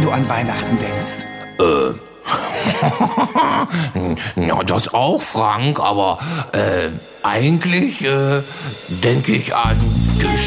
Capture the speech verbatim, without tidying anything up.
du an Weihnachten denkst? Äh. Ja, das auch, Frank, aber äh, eigentlich äh, denke ich an Geschenke.